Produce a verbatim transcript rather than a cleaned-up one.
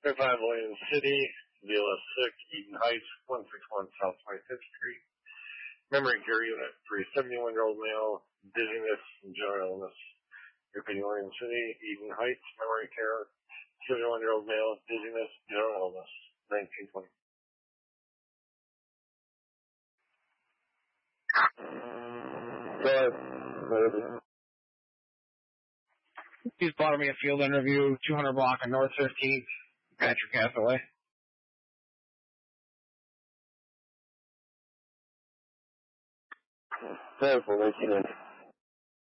five Williams City, B L S six, Eden Heights, one six one South twenty-fifth Street. Memory care unit for a seventy-one-year-old male, dizziness and general illness. Repeating Williams City, Eden Heights, memory care, seventy-one-year-old male, dizziness, general illness, nineteen twenty. He's bought me a field interview, two hundred block of North fifteenth, Patrick Hathaway. Sorry for listening.